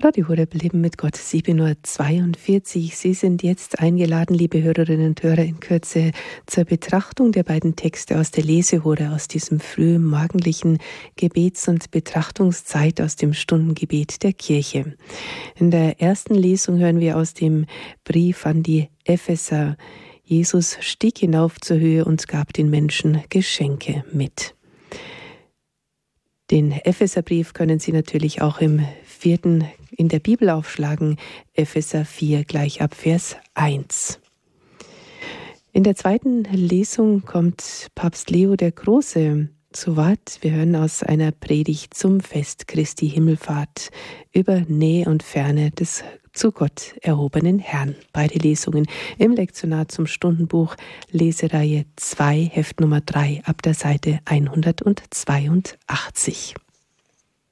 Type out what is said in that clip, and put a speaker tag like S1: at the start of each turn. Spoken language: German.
S1: Radio Horeb Leben mit Gott, 7:42 Uhr. Sie sind jetzt eingeladen, liebe Hörerinnen und Hörer, in Kürze zur Betrachtung der beiden Texte aus der Lesehure, aus diesem frühen morgendlichen Gebets- und Betrachtungszeit aus dem Stundengebet der Kirche. In der ersten Lesung hören wir aus dem Brief an die Epheser: Jesus stieg hinauf zur Höhe und gab den Menschen Geschenke mit. Den Epheserbrief können Sie natürlich auch im 4. in der Bibel aufschlagen, Epheser 4 gleich ab Vers 1. In der zweiten Lesung kommt Papst Leo der Große zu Wort. Wir hören aus einer Predigt zum Fest Christi Himmelfahrt über Nähe und Ferne des zu Gott erhobenen Herrn. Beide Lesungen im Lektionar zum Stundenbuch, Lesereihe 2, Heft Nummer 3, ab der Seite 182.